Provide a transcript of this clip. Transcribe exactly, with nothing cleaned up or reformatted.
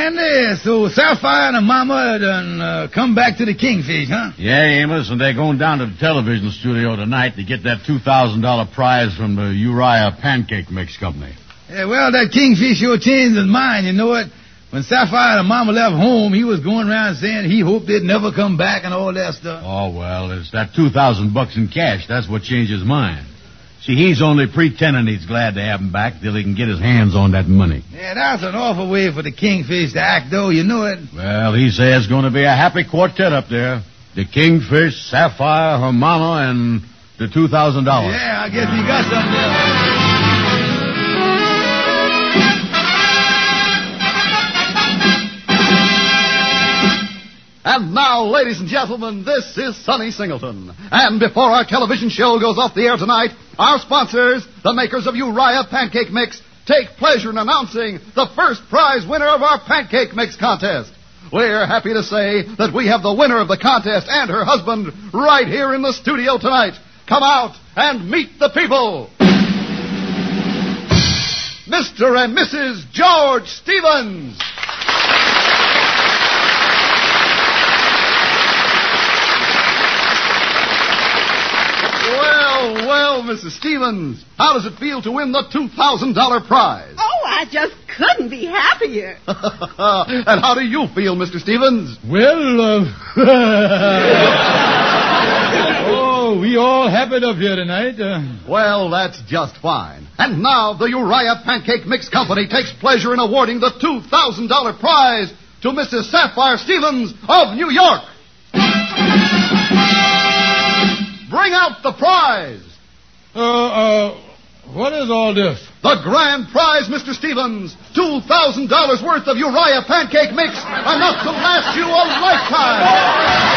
Andy, so Sapphire and her mama done uh, come back to the Kingfish, huh? Yeah, Amos, and they're going down to the television studio tonight to get that two thousand dollars prize from the Uriah Pancake Mix Company. Yeah, well, that Kingfish sure changed his mind, you know it. When Sapphire and her mama left home, he was going around saying he hoped they'd never come back and all that stuff. Oh, well, it's that two thousand bucks in cash. That's what changed his mind. See, he's only pretending he's glad to have him back till he can get his hands on that money. Yeah, that's an awful way for the Kingfish to act, though, you know it. Well, he says it's going to be a happy quartet up there. The Kingfish, Sapphire, her mama, and the two thousand dollars. Yeah, I guess he got something there. And now, ladies and gentlemen, this is Sonny Singleton. And before our television show goes off the air tonight, our sponsors, the makers of Uriah Pancake Mix, take pleasure in announcing the first prize winner of our Pancake Mix contest. We're happy to say that we have the winner of the contest and her husband right here in the studio tonight. Come out and meet the people. Mister and Missus George Stevens. Well, well, Missus Stevens, how does it feel to win the two thousand dollars prize? Oh, I just couldn't be happier. And how do you feel, Mister Stevens? Well, uh... oh, we all happy up here tonight. Uh... Well, that's just fine. And now the Uriah Pancake Mix Company takes pleasure in awarding the two thousand dollars prize to Missus Sapphire Stevens of New York. Bring out the prize. Uh, uh, what is all this? The grand prize, Mister Stevens. two thousand dollars worth of Uriah Pancake Mix, enough to last you a lifetime.